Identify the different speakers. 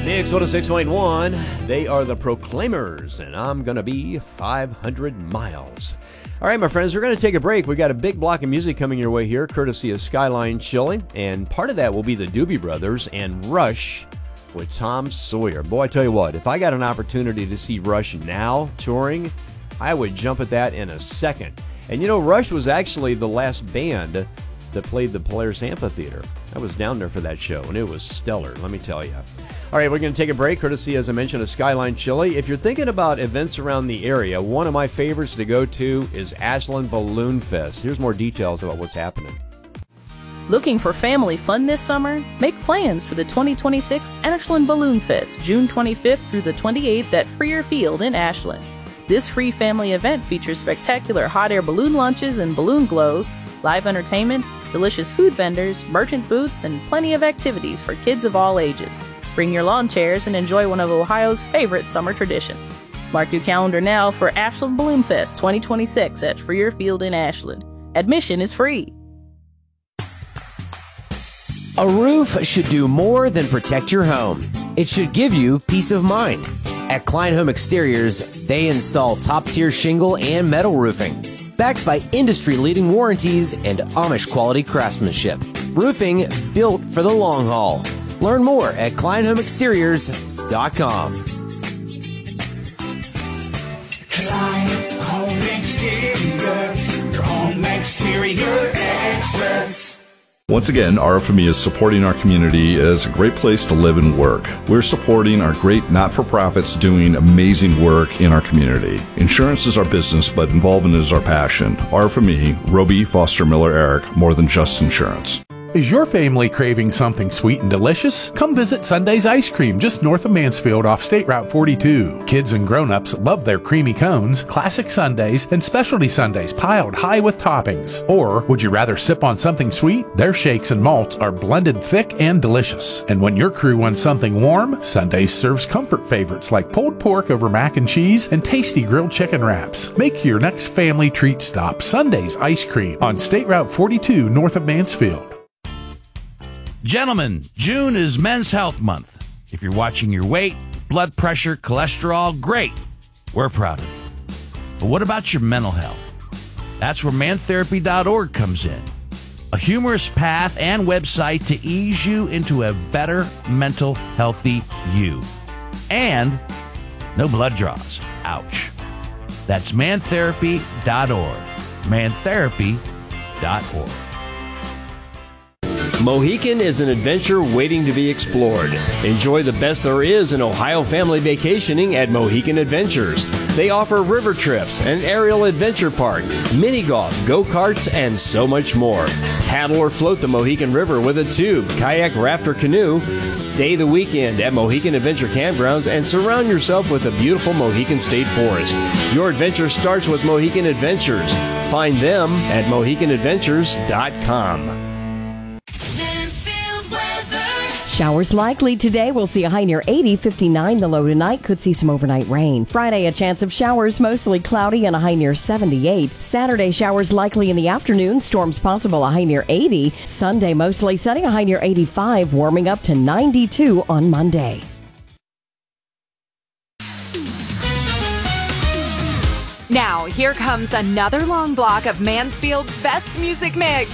Speaker 1: Mix 106.1, they are the Proclaimers, and I'm going to be 500 miles. All right, my friends, we're going to take a break. We got a big block of music coming your way here, courtesy of Skyline Chili, and part of that will be the Doobie Brothers and Rush with Tom Sawyer. Boy, I tell you what, if I got an opportunity to see Rush now touring, I would jump at that in a second. And you know, Rush was actually the last band that played the Polaris Amphitheater. I was down there for that show, and it was stellar, let me tell you. All right, we're going to take a break, courtesy, as I mentioned, of Skyline Chili. If you're thinking about events around the area, one of my favorites to go to is Ashland Balloon Fest. Here's more details about what's happening.
Speaker 2: Looking for family fun this summer? Make plans for the 2026 Ashland Balloon Fest, June 25th through the 28th at Freer Field in Ashland. This free family event features spectacular hot air balloon launches and balloon glows, live entertainment, delicious food vendors, merchant booths, and plenty of activities for kids of all ages. Bring your lawn chairs and enjoy one of Ohio's favorite summer traditions. Mark your calendar now for Ashland Balloon Fest 2026 at Freer Field in Ashland. Admission is free.
Speaker 3: A roof should do more than protect your home. It should give you peace of mind. At Klein Home Exteriors, they install top-tier shingle and metal roofing, backed by industry-leading warranties and Amish-quality craftsmanship. Roofing built for the long haul. Learn more at KleinHomeExteriors.com.
Speaker 4: Klein Home Exteriors, your home exterior experts.
Speaker 5: Once again, RFME is supporting our community as a great place to live and work. We're supporting our great not-for-profits doing amazing work in our community. Insurance is our business, but involvement is our passion. RFME, Roby, Foster, Miller, Eric, more than just insurance.
Speaker 6: Is your family craving something sweet and delicious? Come visit Sunday's Ice Cream just north of Mansfield off State Route 42. Kids and grown-ups love their creamy cones, classic sundaes, and specialty sundaes piled high with toppings. Or would you rather sip on something sweet? Their shakes and malts are blended thick and delicious. And when your crew wants something warm, Sundays serves comfort favorites like pulled pork over mac and cheese and tasty grilled chicken wraps. Make your next family treat stop Sunday's Ice Cream on State Route 42 north of Mansfield.
Speaker 7: Gentlemen, June is Men's Health Month. If you're watching your weight, blood pressure, cholesterol, great. We're proud of you. But what about your mental health? That's where mantherapy.org comes in. A humorous path and website to ease you into a better mental, healthy you. And no blood draws. Ouch. That's mantherapy.org. mantherapy.org.
Speaker 1: Mohican is an adventure waiting to be explored. Enjoy the best there is in Ohio family vacationing at Mohican Adventures. They offer river trips, an aerial adventure park, mini golf, go-karts, and so much more. Paddle or float the Mohican River with a tube, kayak, raft, or canoe. Stay the weekend at Mohican Adventure Campgrounds and surround yourself with the beautiful Mohican State Forest. Your adventure starts with Mohican Adventures. Find them at mohicanadventures.com.
Speaker 8: Showers likely today. We'll see a high near 80, 59 the low tonight. Could see some overnight rain. Friday, a chance of showers, mostly cloudy and a high near 78. Saturday, showers likely in the afternoon. Storms possible, a high near 80. Sunday, mostly sunny, a high near 85. Warming up to 92 on Monday.
Speaker 9: Now, here comes another long block of Mansfield's best music mix.